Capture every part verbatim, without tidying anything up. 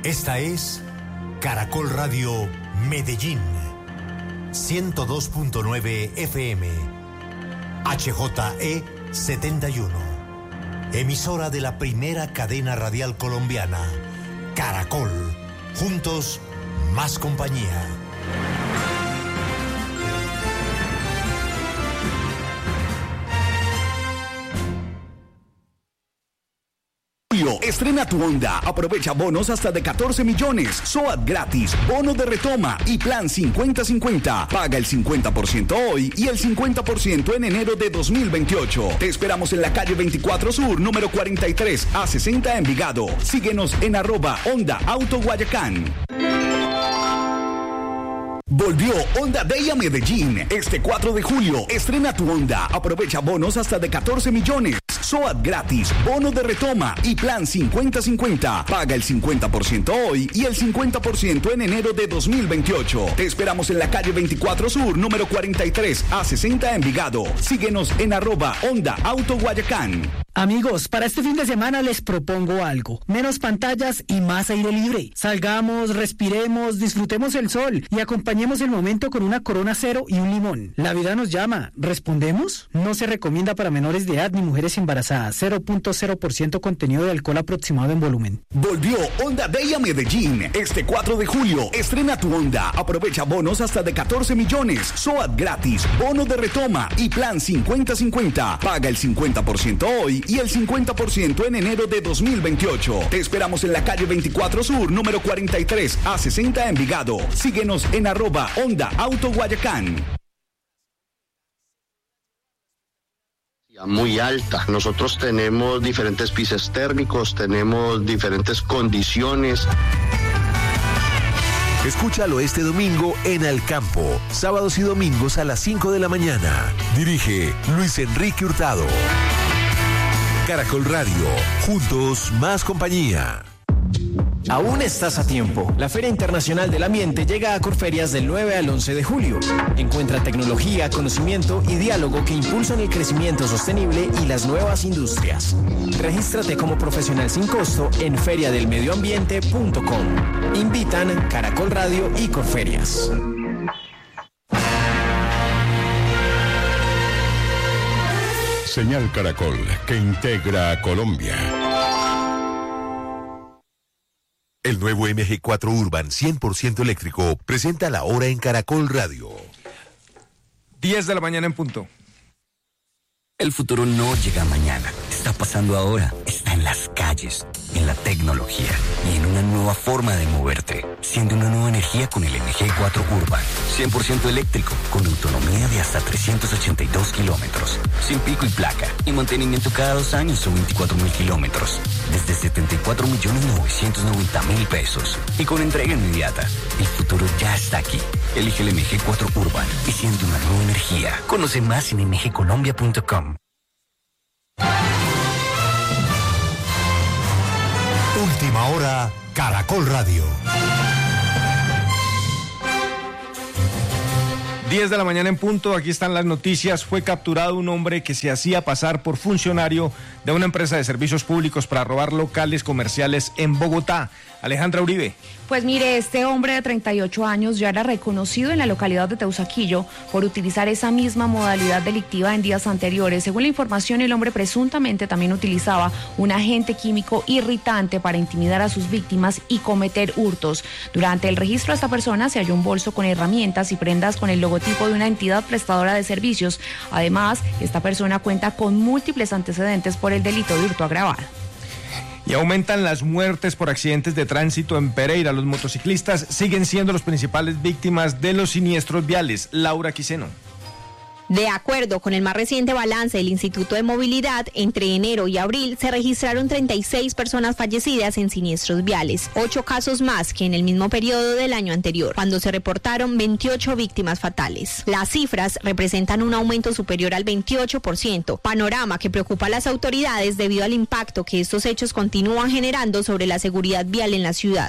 Esta es Caracol Radio Medellín, ciento dos punto nueve F M, H J E setenta y uno, emisora de la primera cadena radial colombiana, Caracol, juntos más compañía. Estrena tu Honda, aprovecha bonos hasta de catorce millones, SOAT gratis, bono de retoma y plan cincuenta cincuenta. Paga el cincuenta por ciento hoy y el cincuenta por ciento en enero de dos mil veintiocho. Te esperamos en la calle veinticuatro Sur, número cuarenta y tres A sesenta, Envigado. Síguenos en arroba Honda Auto Guayacán. Volvió Honda Day a Medellín. Este cuatro de julio, estrena tu Honda. Aprovecha bonos hasta de catorce millones. SOAT gratis, bono de retoma y plan cincuenta cincuenta. Paga el cincuenta por ciento hoy y el cincuenta por ciento en enero de dos mil veintiocho. Te esperamos en la calle veinticuatro Sur, número cuarenta y tres A sesenta, Envigado. Síguenos en arroba Honda Auto Guayacán. Amigos, para este fin de semana les propongo algo. Menos pantallas y más aire libre. Salgamos, respiremos, disfrutemos el sol y acompañemos el momento con una Corona Cero y un limón. La vida nos llama. ¿Respondemos? No se recomienda para menores de edad ni mujeres embarazadas. cero punto cero por ciento contenido de alcohol aproximado en volumen. Volvió Honda Day a Medellín. Este cuatro de julio, estrena tu Honda. Aprovecha bonos hasta de catorce millones. SOAT gratis, bono de retoma y plan cincuenta cincuenta. Paga el cincuenta por ciento hoy y el cincuenta por ciento en enero de dos mil veintiocho. Te esperamos en la calle veinticuatro Sur, número cuarenta y tres A sesenta, Envigado. Síguenos en arroba Honda Auto Guayacán. Muy alta. Nosotros tenemos diferentes pisos térmicos, tenemos diferentes condiciones. Escúchalo este domingo en Al Campo, sábados y domingos a las cinco de la mañana. Dirige Luis Enrique Hurtado. Caracol Radio, juntos más compañía. Aún estás a tiempo. La Feria Internacional del Ambiente llega a Corferias del nueve al once de julio. Encuentra tecnología, conocimiento y diálogo que impulsan el crecimiento sostenible y las nuevas industrias. Regístrate como profesional sin costo en feria del medio ambiente punto com. Invitan Caracol Radio y Corferias. Señal Caracol, que integra a Colombia. El nuevo M G cuatro Urban cien por ciento eléctrico presenta la hora en Caracol Radio. diez de la mañana en punto. El futuro no llega mañana, está pasando ahora, está en las calles, en la tecnología y en una nueva forma de moverte. Siente una nueva energía con el M G cuatro Urban, cien por ciento eléctrico, con autonomía de hasta trescientos ochenta y dos kilómetros, sin pico y placa, y mantenimiento cada dos años o veinticuatro mil kilómetros, desde setenta y cuatro millones novecientos noventa mil pesos, y con entrega inmediata. El futuro ya está aquí. Elige el M G cuatro Urban y siente una nueva energía. Conoce más en m g colombia punto com. Última hora, Caracol Radio. diez de la mañana en punto, aquí están las noticias. Fue capturado un hombre que se hacía pasar por funcionario de una empresa de servicios públicos para robar locales comerciales en Bogotá. Alejandra Uribe. Pues mire, este hombre de treinta y ocho años ya era reconocido en la localidad de Teusaquillo por utilizar esa misma modalidad delictiva en días anteriores. Según la información, el hombre presuntamente también utilizaba un agente químico irritante para intimidar a sus víctimas y cometer hurtos. Durante el registro de esta persona se halló un bolso con herramientas y prendas con el logotipo de una entidad prestadora de servicios. Además, esta persona cuenta con múltiples antecedentes por el delito de hurto agravado. Y aumentan las muertes por accidentes de tránsito en Pereira. Los motociclistas siguen siendo las principales víctimas de los siniestros viales. Laura Quiseno. De acuerdo con el más reciente balance del Instituto de Movilidad, entre enero y abril se registraron treinta y seis personas fallecidas en siniestros viales, ocho casos más que en el mismo periodo del año anterior, cuando se reportaron veintiocho víctimas fatales. Las cifras representan un aumento superior al veintiocho por ciento, panorama que preocupa a las autoridades debido al impacto que estos hechos continúan generando sobre la seguridad vial en la ciudad.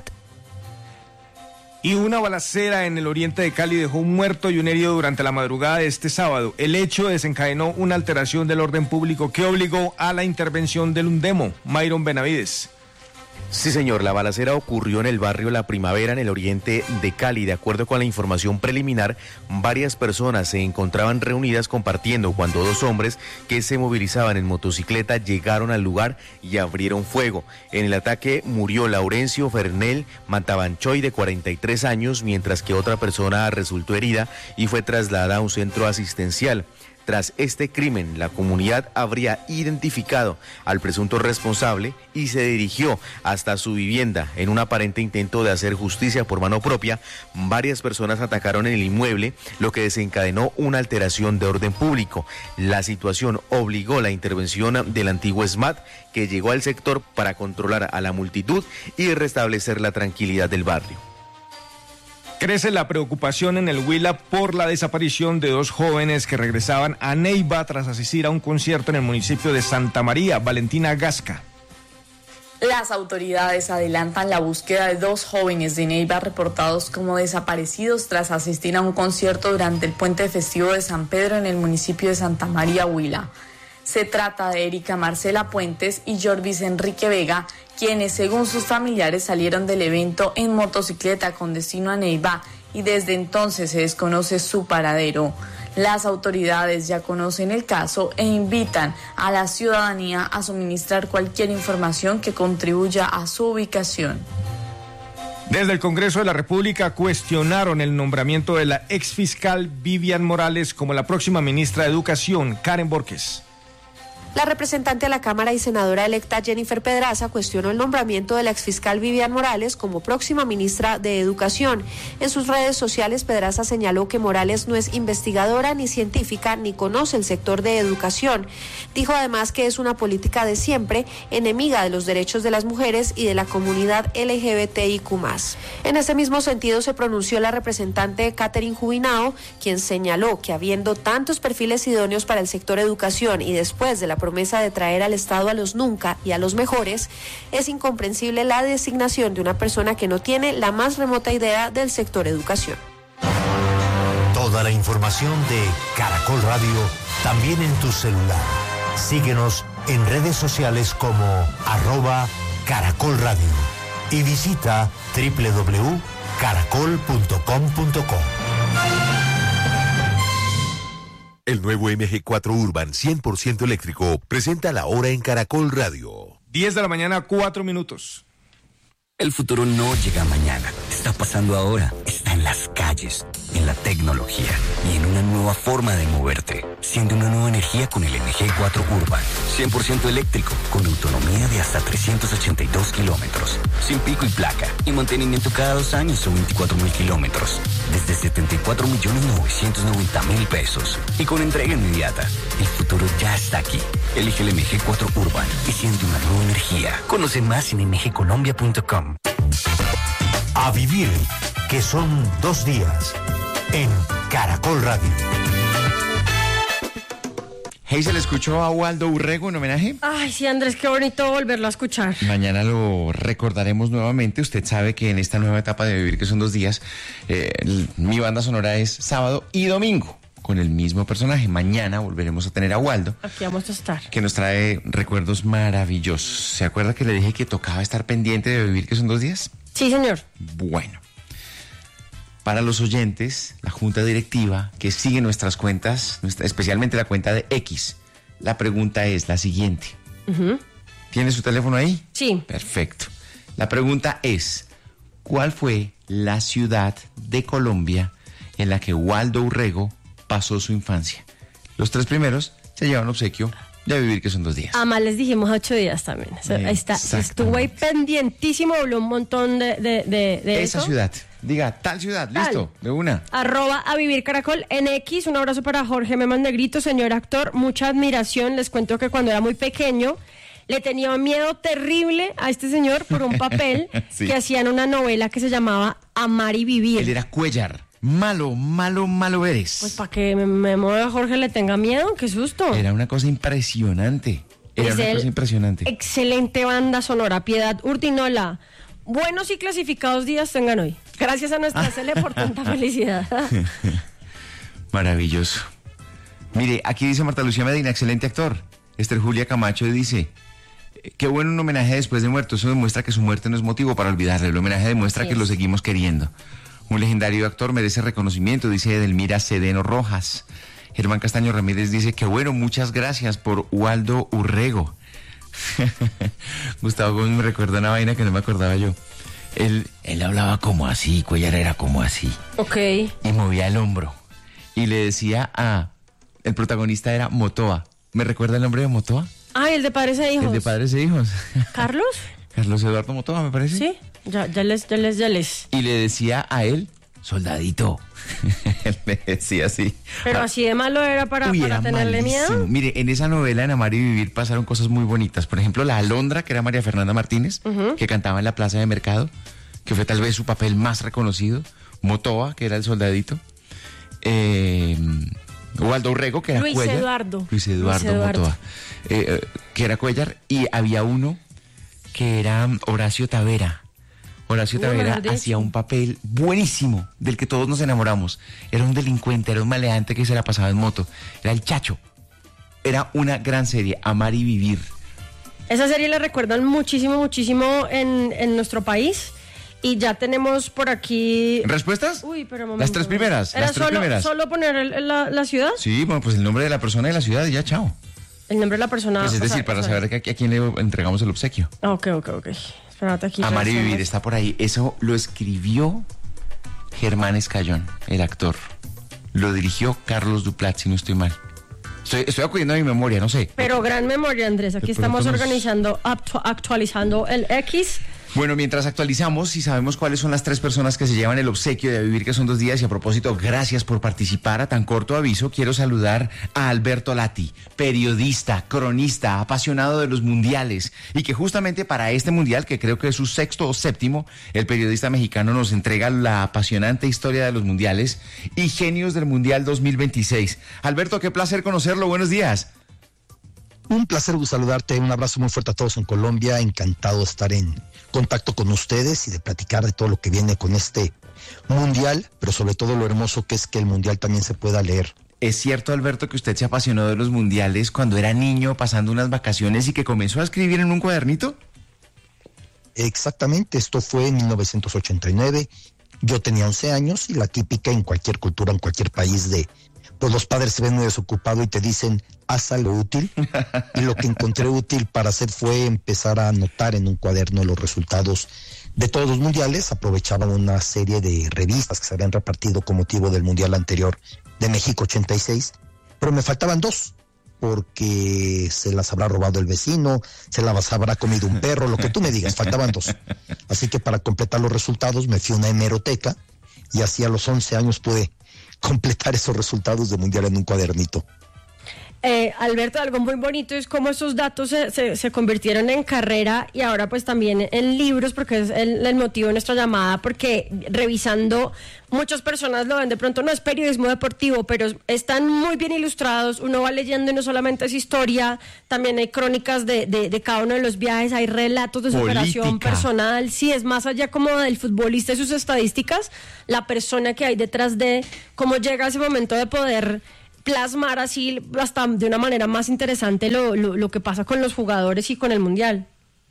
Y una balacera en el oriente de Cali dejó un muerto y un herido durante la madrugada de este sábado. El hecho desencadenó una alteración del orden público que obligó a la intervención del UNDEMO. Myron Benavides. Sí, señor, la balacera ocurrió en el barrio La Primavera, en el oriente de Cali. De acuerdo con la información preliminar, varias personas se encontraban reunidas compartiendo cuando dos hombres que se movilizaban en motocicleta llegaron al lugar y abrieron fuego. En el ataque murió Laurencio Fernel Matabanchoy, de cuarenta y tres años, mientras que otra persona resultó herida y fue trasladada a un centro asistencial. Tras este crimen, la comunidad habría identificado al presunto responsable y se dirigió hasta su vivienda. En un aparente intento de hacer justicia por mano propia, varias personas atacaron el inmueble, lo que desencadenó una alteración de orden público. La situación obligó la intervención del antiguo S M A T, que llegó al sector para controlar a la multitud y restablecer la tranquilidad del barrio. Crece la preocupación en el Huila por la desaparición de dos jóvenes que regresaban a Neiva tras asistir a un concierto en el municipio de Santa María. Valentina Gasca. Las autoridades adelantan la búsqueda de dos jóvenes de Neiva reportados como desaparecidos tras asistir a un concierto durante el puente festivo de San Pedro en el municipio de Santa María, Huila. Se trata de Erika Marcela Puentes y Jorvis Enrique Vega, quienes según sus familiares salieron del evento en motocicleta con destino a Neiva y desde entonces se desconoce su paradero. Las autoridades ya conocen el caso e invitan a la ciudadanía a suministrar cualquier información que contribuya a su ubicación. Desde el Congreso de la República cuestionaron el nombramiento de la exfiscal Vivian Morales como la próxima ministra de Educación. Karen Borges. La representante a la Cámara y senadora electa Jennifer Pedraza cuestionó el nombramiento de la exfiscal Vivian Morales como próxima ministra de Educación. En sus redes sociales, Pedraza señaló que Morales no es investigadora ni científica ni conoce el sector de educación. Dijo además que es una política de siempre, enemiga de los derechos de las mujeres y de la comunidad L G B T I Q más. En ese mismo sentido se pronunció la representante Catherine Jubinao, quien señaló que habiendo tantos perfiles idóneos para el sector educación y después de la promesa de traer al Estado a los nunca y a los mejores, es incomprensible la designación de una persona que no tiene la más remota idea del sector educación. Toda la información de Caracol Radio también en tu celular. Síguenos en redes sociales como arroba Caracol Radio y visita doble u doble u doble u punto caracol punto com punto co. El nuevo M G cuatro Urban cien por ciento eléctrico presenta la hora en Caracol Radio. diez de la mañana, cuatro minutos. El futuro no llega mañana, está pasando ahora, está en las calles, en la tecnología y en una nueva forma de moverte. Siente una nueva energía con el M G cuatro Urban, cien por ciento eléctrico, con autonomía de hasta trescientos ochenta y dos kilómetros, sin pico y placa, y mantenimiento cada dos años o veinticuatro mil kilómetros, desde setenta y cuatro millones novecientos noventa mil pesos, y con entrega inmediata. El futuro ya está aquí. Elige el M G cuatro Urban y siente una nueva energía. Conoce más en m g colombia punto com. A vivir, que son dos días, en Caracol Radio. ¿Hazel escuchó a Waldo Urrego en homenaje? Ay, sí, Andrés, qué bonito volverlo a escuchar. Mañana lo recordaremos nuevamente. Usted sabe que en esta nueva etapa de Vivir, que son dos días, eh, mi banda sonora es sábado y domingo, con el mismo personaje. Mañana volveremos a tener a Waldo. Aquí vamos a estar. Que nos trae recuerdos maravillosos. ¿Se acuerda que le dije que tocaba estar pendiente de Vivir, que son dos días? Sí, señor. Bueno. Para los oyentes, la junta directiva que sigue nuestras cuentas, especialmente la cuenta de X, la pregunta es la siguiente. Uh-huh. ¿Tiene su teléfono ahí? Sí. Perfecto. La pregunta es, ¿cuál fue la ciudad de Colombia en la que Waldo Urrego pasó su infancia? Los tres primeros se llevan obsequio de Vivir, que son dos días. Además les dijimos ocho días también. O sea, ahí está. Estuvo ahí pendientísimo, habló un montón de, de, de, de Esa eso. ciudad. Diga, tal ciudad, tal. Listo, de una. Arroba a Vivir Caracol en X. Un abrazo para Jorge Memas Negrito, señor actor. Mucha admiración. Les cuento que cuando era muy pequeño le tenía miedo terrible a este señor por un papel sí. que hacía en una novela que se llamaba Amar y Vivir. Él era Cuellar. Malo, malo, malo eres. Pues para que me, me mueva Jorge le tenga miedo, qué susto. Era una cosa impresionante. Era es una cosa impresionante. Excelente banda sonora. Piedad Urtinola. Buenos y clasificados días tengan hoy. Gracias a nuestra Cele por tanta felicidad. Maravilloso. Mire, aquí dice Marta Lucía Medina, excelente actor. Esther Julia Camacho dice, Qué bueno un homenaje después de muerto. Eso demuestra que su muerte no es motivo para olvidarle. El homenaje demuestra sí. que lo seguimos queriendo. Un legendario actor merece reconocimiento, dice Edelmira Cedeno Rojas. Germán Castaño Ramírez dice que bueno, muchas gracias por Waldo Urrego. Gustavo Gómez me recuerda una vaina que no me acordaba yo. Él, él hablaba como así, Cuellar era como así. Ok. Y movía el hombro. Y le decía a... El protagonista era Motoa. ¿Me recuerda el nombre de Motoa? Ah, el de Padres e Hijos. El de Padres e Hijos. ¿Carlos? Carlos Eduardo Motoa, me parece. Sí, ya, ya les, ya les, ya les. Y le decía a él, soldadito. Él le decía así. Pero así de malo era para, Uy, para era tenerle malísimo. miedo. Mire, en esa novela, en Amar y Vivir, pasaron cosas muy bonitas. Por ejemplo, la Alondra, que era María Fernanda Martínez, uh-huh. que cantaba en la Plaza de Mercado, que fue tal vez su papel más reconocido. Motoa, que era el soldadito. Eh... Waldo Urrego, que era Luis Cuellar. Eduardo. Luis Eduardo, Luis Eduardo. Motoa, eh, que era Cuellar. Y había uno que era Horacio Tavera. Horacio Tavera uh, hacía un papel buenísimo, del que todos nos enamoramos. Era un delincuente, era un maleante que se la pasaba en moto. Era el Chacho. Era una gran serie, Amar y Vivir. Esa serie la recuerdan muchísimo, muchísimo en, en nuestro país. Y ya tenemos por aquí... ¿Respuestas? Uy, pero un momento. Las tres primeras. ¿Era las tres solo, primeras. solo poner el, la, la ciudad? Sí, bueno, pues el nombre de la persona y la ciudad y ya, chao. El nombre de la persona... Pues es decir, sea, para saber a, a quién le entregamos el obsequio. Ok, ok, ok. Espérate aquí. Amar y Vivir está por ahí. Eso lo escribió Germán Escayón, el actor. Lo dirigió Carlos Duplat, si no estoy mal. Estoy, estoy acudiendo a mi memoria, no sé. Pero gran memoria, Andrés. Aquí estamos nos... organizando, actu actualizando el X. Bueno, mientras actualizamos y sabemos cuáles son las tres personas que se llevan el obsequio de Vivir, que son dos días, y a propósito, gracias por participar a tan corto aviso, quiero saludar a Alberto Lati, periodista, cronista, apasionado de los mundiales, y que justamente para este mundial, que creo que es su sexto o séptimo, el periodista mexicano nos entrega la apasionante historia de los mundiales y genios del Mundial dos mil veintiséis. Alberto, qué placer conocerlo, buenos días. Un placer saludarte, un abrazo muy fuerte a todos en Colombia, encantado de estar en contacto con ustedes y de platicar de todo lo que viene con este mundial, pero sobre todo lo hermoso que es que el mundial también se pueda leer. ¿Es cierto, Alberto, que usted se apasionó de los mundiales cuando era niño, pasando unas vacaciones y que comenzó a escribir en un cuadernito? Exactamente, esto fue en mil novecientos ochenta y nueve, yo tenía once años y la típica en cualquier cultura, en cualquier país de... pues los padres se ven muy desocupados y te dicen, haz lo útil. Y lo que encontré útil para hacer fue empezar a anotar en un cuaderno los resultados de todos los mundiales. Aprovechaba una serie de revistas que se habían repartido con motivo del mundial anterior de México ochenta y seis, pero me faltaban dos, porque se las habrá robado el vecino, se las habrá comido un perro, lo que tú me digas, faltaban dos. Así que para completar los resultados me fui a una hemeroteca y así a los once años pude completar esos resultados de mundial en un cuadernito. Eh, Alberto, algo muy bonito es cómo esos datos se, se, se convirtieron en carrera y ahora pues también en libros, porque es el, el motivo de nuestra llamada, porque revisando, muchas personas lo ven de pronto, no es periodismo deportivo, pero están muy bien ilustrados, uno va leyendo y no solamente es historia, también hay crónicas de, de, de cada uno de los viajes, hay relatos de superación personal, sí, es más allá como del futbolista y sus estadísticas, la persona que hay detrás de cómo llega a ese momento de poder plasmar así hasta de una manera más interesante lo, lo, lo que pasa con los jugadores y con el mundial.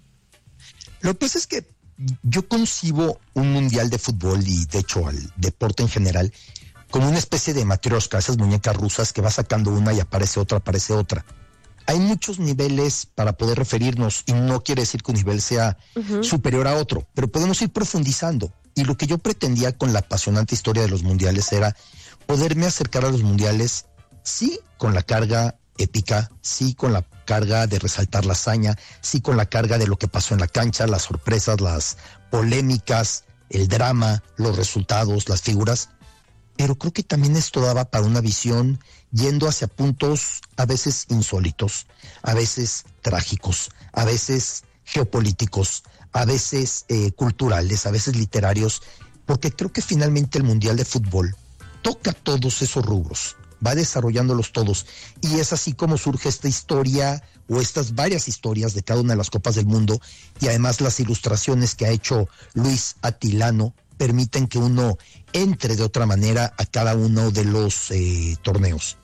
Lo que pasa es que yo concibo un mundial de fútbol y de hecho al deporte en general como una especie de matrioshka, esas muñecas rusas que va sacando una y aparece otra, aparece otra. Hay muchos niveles para poder referirnos y no quiere decir que un nivel sea uh-huh. superior a otro, pero podemos ir profundizando. Y lo que yo pretendía con la apasionante historia de los mundiales era poderme acercar a los mundiales, sí, con la carga épica, sí, con la carga de resaltar la hazaña, sí, con la carga de lo que pasó en la cancha, las sorpresas, las polémicas, el drama, los resultados, las figuras, pero creo que también esto daba para una visión yendo hacia puntos a veces insólitos, a veces trágicos, a veces geopolíticos, a veces eh, culturales, a veces literarios, porque creo que finalmente el Mundial de Fútbol toca todos esos rubros, va desarrollándolos todos, y es así como surge esta historia o estas varias historias de cada una de las Copas del Mundo, y además las ilustraciones que ha hecho Luis Atilano permiten que uno entre de otra manera a cada uno de los eh, torneos.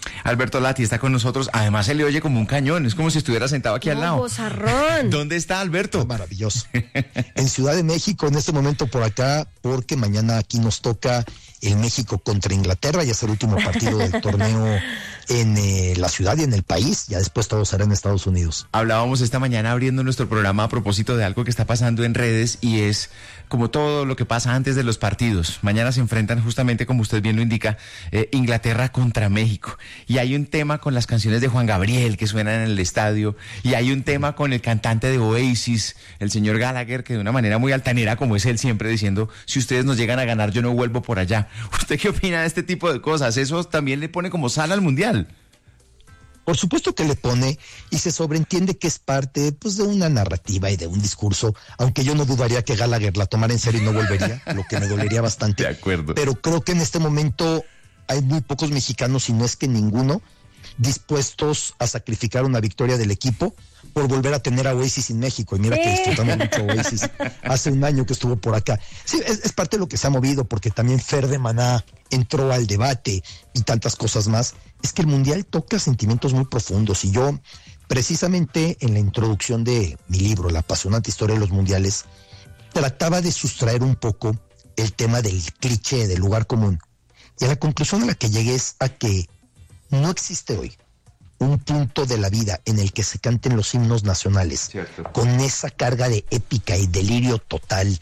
Alberto Lati está con nosotros. Además se le oye como un cañón. Es como si estuviera sentado aquí no, al lado. Bozarrón. ¿Dónde está Alberto? Maravilloso. En Ciudad de México, en este momento por acá, porque mañana aquí nos toca el México contra Inglaterra. Ya es el último partido del torneo en eh, la ciudad y en el país. Ya después todo será en Estados Unidos. Hablábamos esta mañana abriendo nuestro programa a propósito de algo que está pasando en redes y es como todo lo que pasa antes de los partidos. Mañana se enfrentan justamente, como usted bien lo indica, eh, Inglaterra contra México. Y hay un tema con las canciones de Juan Gabriel que suenan en el estadio. Y hay un tema con el cantante de Oasis, el señor Gallagher, que de una manera muy altanera, como es él siempre, diciendo, si ustedes nos llegan a ganar, yo no vuelvo por allá. ¿Usted qué opina de este tipo de cosas? ¿Eso también le pone como sal al Mundial? Por supuesto que le pone, y se sobreentiende que es parte pues de una narrativa y de un discurso, aunque yo no dudaría que Gallagher la tomara en serio y no volvería, lo que me dolería bastante. De acuerdo. Pero creo que en este momento hay muy pocos mexicanos, si no es que ninguno, dispuestos a sacrificar una victoria del equipo por volver a tener a Oasis en México. Y mira que disfrutamos mucho Oasis hace un año que estuvo por acá. Sí, es, es parte de lo que se ha movido, porque también Fer de Maná entró al debate y tantas cosas más. Es que el Mundial toca sentimientos muy profundos, y yo precisamente en la introducción de mi libro, La apasionante historia de los mundiales, trataba de sustraer un poco el tema del cliché, del lugar común. Y a la conclusión a la que llegué es a que no existe hoy un punto de la vida en el que se canten los himnos nacionales, cierto, con esa carga de épica y delirio total,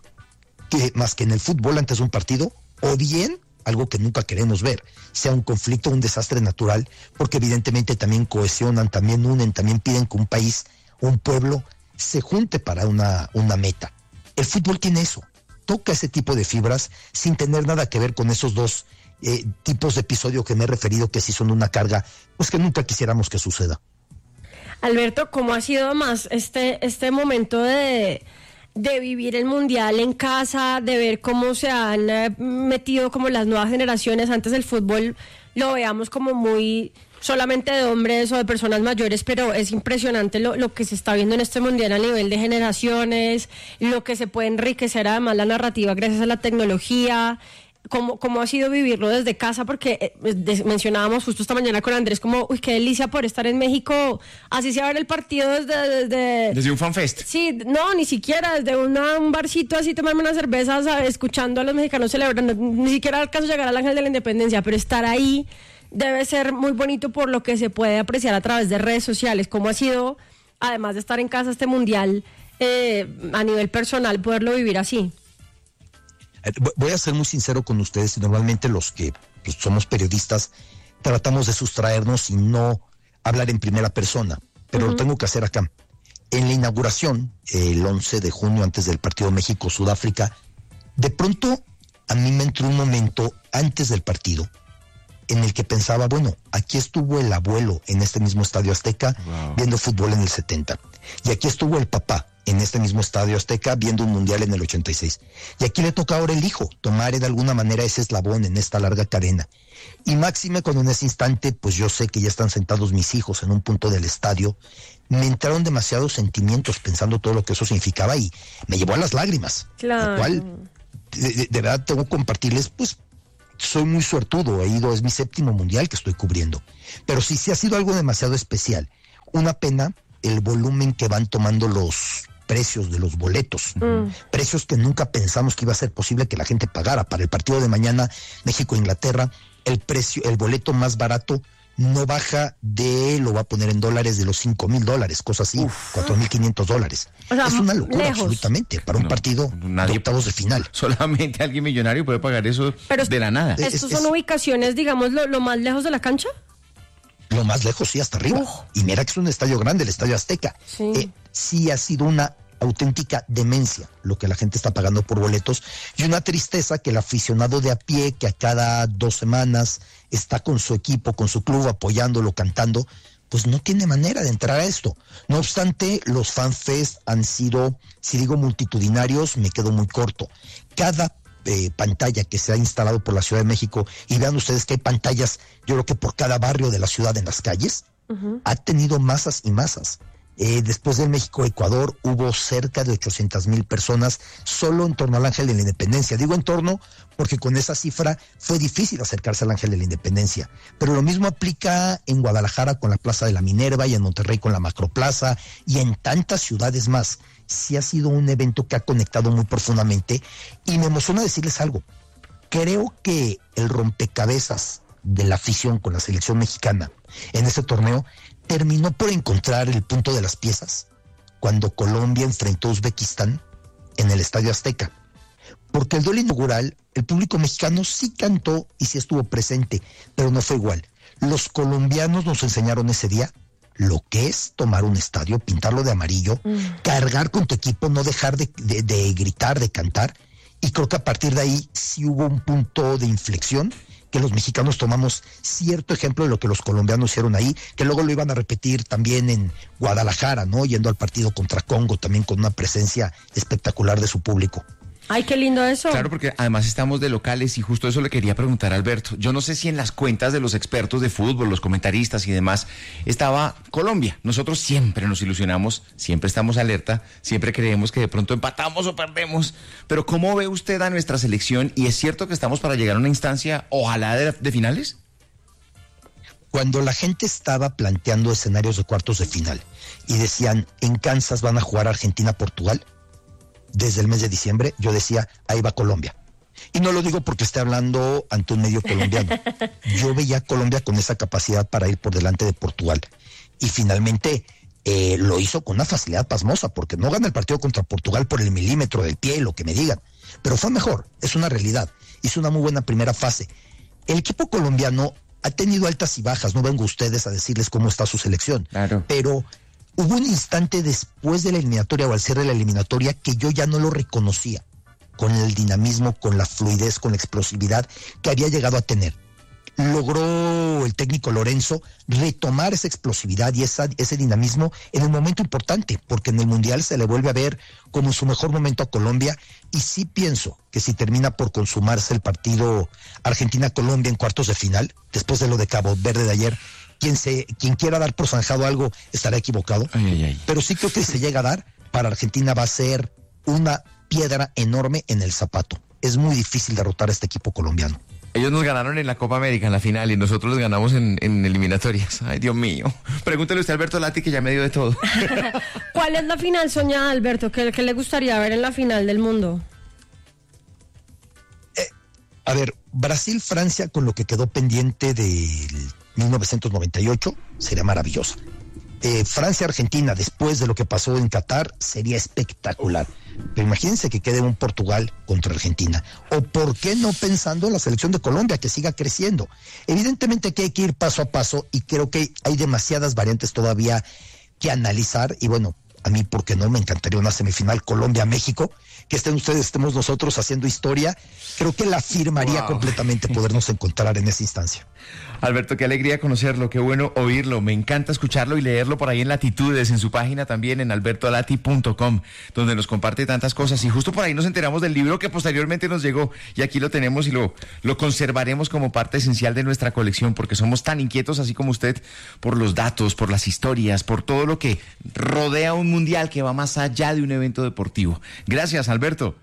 que más que en el fútbol antes de un partido, o bien algo que nunca queremos ver, sea un conflicto, un desastre natural, porque evidentemente también cohesionan, también unen, también piden que un país, un pueblo, se junte para una, una meta. El fútbol tiene eso, toca ese tipo de fibras sin tener nada que ver con esos dos Eh, tipos de episodio que me he referido, que sí son una carga, pues que nunca quisiéramos que suceda. Alberto, ¿cómo ha sido más este, este momento de, de vivir el Mundial en casa, de ver cómo se han eh, metido como las nuevas generaciones? Antes del fútbol lo veamos como muy solamente de hombres o de personas mayores, pero es impresionante lo, lo que se está viendo en este Mundial a nivel de generaciones, lo que se puede enriquecer además la narrativa gracias a la tecnología. ¿Cómo, cómo ha sido vivirlo desde casa? Porque eh, de, mencionábamos justo esta mañana con Andrés como, uy, qué delicia por estar en México, así sea ver el partido desde... Desde, desde un fanfest. Sí, no, ni siquiera, desde una, un barcito así, tomarme unas cervezas, ¿sabes? Escuchando a los mexicanos celebrando, ni siquiera alcanzo a llegar al Ángel de la Independencia, pero estar ahí debe ser muy bonito por lo que se puede apreciar a través de redes sociales. ¿Cómo ha sido, además de estar en casa este Mundial, eh, a nivel personal, poderlo vivir así? Voy a ser muy sincero con ustedes, y normalmente los que pues, somos periodistas tratamos de sustraernos y no hablar en primera persona, pero uh-huh. lo tengo que hacer acá. En la inauguración, el once de junio, antes del partido México-Sudáfrica, de pronto a mí me entró un momento antes del partido en el que pensaba, bueno, aquí estuvo el abuelo en este mismo Estadio Azteca wow. viendo fútbol en el setenta, y aquí estuvo el papá en este mismo Estadio Azteca viendo un mundial en el ochenta y seis. Y aquí le toca ahora el hijo tomar de alguna manera ese eslabón en esta larga cadena. Y máxime cuando en ese instante, pues yo sé que ya están sentados mis hijos en un punto del estadio, me entraron demasiados sentimientos pensando todo lo que eso significaba y me llevó a las lágrimas. Claro. Lo cual, de, de, de verdad tengo que compartirles, pues soy muy suertudo, he ido, es mi séptimo mundial que estoy cubriendo. Pero sí, sí ha sido algo demasiado especial. Una pena el volumen que van tomando los precios de los boletos, mm. precios que nunca pensamos que iba a ser posible que la gente pagara. Para el partido de mañana, México-Inglaterra, el precio, el boleto más barato no baja de, lo va a poner en dólares, de los cinco mil dólares, cosas así, cuatro mil quinientos dólares. O sea, es una locura lejos. Absolutamente, para un no, partido nadie, de octavos de final. Solamente alguien millonario puede pagar eso Pero de la nada. ¿Estos es, son es, ubicaciones, digamos, lo, lo más lejos de la cancha? Lo más lejos, sí, hasta arriba. Uh. Y mira que es un estadio grande, el Estadio Azteca. Sí. Eh, sí ha sido una auténtica demencia lo que la gente está pagando por boletos, y una tristeza que el aficionado de a pie, que a cada dos semanas está con su equipo, con su club, apoyándolo, cantando, pues no tiene manera de entrar a esto. No obstante, los fanfest han sido, si digo multitudinarios, me quedo muy corto. Cada Eh, pantalla que se ha instalado por la Ciudad de México, y vean ustedes que hay pantallas, yo creo que por cada barrio de la ciudad en las calles, uh-huh. ha tenido masas y masas. Eh, después del México-Ecuador hubo cerca de ochocientas mil personas solo en torno al Ángel de la Independencia. Digo en torno porque con esa cifra fue difícil acercarse al Ángel de la Independencia. Pero lo mismo aplica en Guadalajara con la Plaza de la Minerva y en Monterrey con la Macroplaza y en tantas ciudades más. Sí ha sido un evento que ha conectado muy profundamente y me emociona decirles algo. Creo que el rompecabezas de la afición con la selección mexicana en ese torneo terminó por encontrar el punto de las piezas cuando Colombia enfrentó a Uzbekistán en el Estadio Azteca. Porque el duelo inaugural, el público mexicano sí cantó y sí estuvo presente, pero no fue igual. Los colombianos nos enseñaron ese día lo que es tomar un estadio, pintarlo de amarillo, mm. cargar con tu equipo, no dejar de, de, de gritar, de cantar. Y creo que a partir de ahí sí hubo un punto de inflexión que los mexicanos tomamos cierto ejemplo de lo que los colombianos hicieron ahí, que luego lo iban a repetir también en Guadalajara, ¿no? Yendo al partido contra Congo, también con una presencia espectacular de su público. Ay, qué lindo eso. Claro, porque además estamos de locales y justo eso le quería preguntar a Alberto. Yo no sé si en las cuentas de los expertos de fútbol, los comentaristas y demás, estaba Colombia. Nosotros siempre nos ilusionamos, siempre estamos alerta, siempre creemos que de pronto empatamos o perdemos. Pero ¿cómo ve usted a nuestra selección? ¿Y es cierto que estamos para llegar a una instancia, ojalá, de, de finales? Cuando la gente estaba planteando escenarios de cuartos de final y decían, en Kansas van a jugar Argentina-Portugal, desde el mes de diciembre, yo decía, ahí va Colombia. Y no lo digo porque esté hablando ante un medio colombiano. Yo veía a Colombia con esa capacidad para ir por delante de Portugal. Y finalmente eh, lo hizo con una facilidad pasmosa, porque no gana el partido contra Portugal por el milímetro del pie, lo que me digan. Pero fue mejor, es una realidad. Hizo una muy buena primera fase. El equipo colombiano ha tenido altas y bajas, no vengo a ustedes a decirles cómo está su selección. Claro. Pero hubo un instante después de la eliminatoria o al cierre de la eliminatoria que yo ya no lo reconocía con el dinamismo, con la fluidez, con la explosividad que había llegado a tener. Logró el técnico Lorenzo retomar esa explosividad y esa, ese dinamismo en el momento importante, porque en el Mundial se le vuelve a ver como en su mejor momento a Colombia, y sí pienso que si termina por consumarse el partido Argentina-Colombia en cuartos de final, después de lo de Cabo Verde de ayer, Quien, se, quien quiera dar por zanjado algo estará equivocado. Ay, ay, ay. Pero sí creo que si se llega a dar, para Argentina va a ser una piedra enorme en el zapato. Es muy difícil derrotar a este equipo colombiano. Ellos nos ganaron en la Copa América en la final y nosotros les ganamos en, en eliminatorias. Ay, Dios mío. Pregúntele usted a Alberto Lati, que ya me dio de todo. ¿Cuál es la final soñada, Alberto? ¿Qué, qué le gustaría ver en la final del mundo? Eh, a ver, Brasil-Francia, con lo que quedó pendiente del mil novecientos noventa y ocho, sería maravillosa. Eh, Francia-Argentina, después de lo que pasó en Qatar, sería espectacular. Pero imagínense que quede un Portugal contra Argentina. O por qué no pensando en la selección de Colombia, que siga creciendo. Evidentemente que hay que ir paso a paso y creo que hay demasiadas variantes todavía que analizar. Y bueno, a mí, ¿por qué no? Me encantaría una semifinal Colombia-México, que estén ustedes, estemos nosotros haciendo historia. Creo que la firmaría wow. completamente podernos encontrar en esa instancia. Alberto, qué alegría conocerlo, qué bueno oírlo, me encanta escucharlo y leerlo por ahí en Latitudes, en su página también, en alberto lati punto com, donde nos comparte tantas cosas, y justo por ahí nos enteramos del libro que posteriormente nos llegó, y aquí lo tenemos y lo, lo conservaremos como parte esencial de nuestra colección, porque somos tan inquietos, así como usted, por los datos, por las historias, por todo lo que rodea un mundial que va más allá de un evento deportivo. Gracias, Alberto.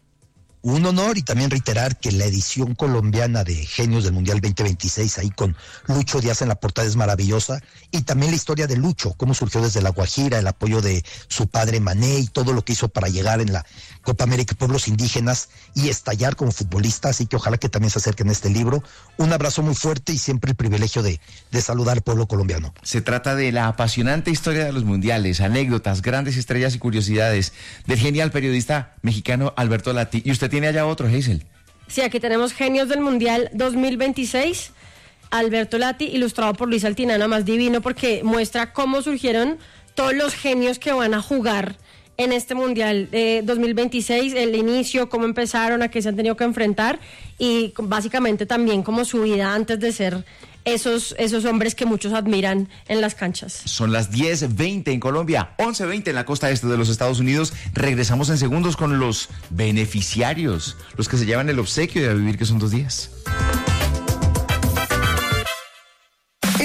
Un honor, y también reiterar que la edición colombiana de Genios del Mundial veinte veintiséis, ahí con Lucho Díaz en la portada, es maravillosa, y también la historia de Lucho, cómo surgió desde La Guajira, el apoyo de su padre Mané y todo lo que hizo para llegar en la Copa América y pueblos indígenas y estallar como futbolista, así que ojalá que también se acerquen a este libro. Un abrazo muy fuerte y siempre el privilegio de, de saludar al pueblo colombiano. Se trata de la apasionante historia de los mundiales, anécdotas, grandes estrellas y curiosidades del genial periodista mexicano Alberto Lati. Y usted tiene allá otro, Hazel. Sí, aquí tenemos Genios del Mundial dos mil veintiséis, Alberto Lati, ilustrado por Luis Altinana, más divino porque muestra cómo surgieron todos los genios que van a jugar en este Mundial de dos mil veintiséis, el inicio, cómo empezaron, a qué se han tenido que enfrentar, y básicamente también como su vida antes de ser esos, esos hombres que muchos admiran en las canchas. Son las diez veinte en Colombia, once veinte en la costa este de los Estados Unidos. Regresamos en segundos con los beneficiarios, los que se llevan el obsequio de A Vivir, que son dos días.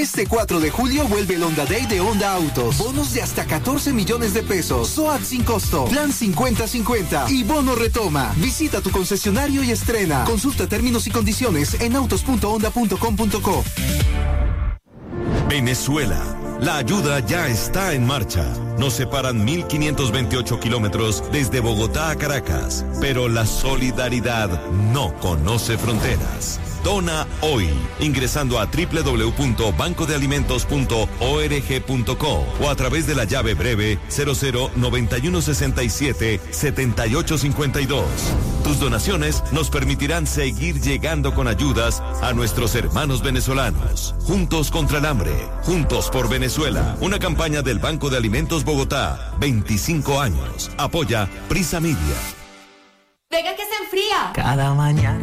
Este cuatro de julio vuelve el Honda Day de Honda Autos. Bonos de hasta catorce millones de pesos. SOAT sin costo. Plan cincuenta cincuenta. Y bono retoma. Visita tu concesionario y estrena. Consulta términos y condiciones en autos punto honda punto com punto co. Venezuela. La ayuda ya está en marcha. Nos separan mil quinientos veintiocho kilómetros desde Bogotá a Caracas, pero la solidaridad no conoce fronteras. Dona hoy, ingresando a doble u doble u doble u punto banco de alimentos punto org punto co o a través de la llave breve cero cero noventa y uno sesenta y siete setenta y ocho cincuenta y dos. Tus donaciones nos permitirán seguir llegando con ayudas a nuestros hermanos venezolanos. Juntos contra el hambre, juntos por Venezuela. Una campaña del Banco de Alimentos Bogotá, veinticinco años. Apoya Prisa Media. Venga que se enfría. Cada mañana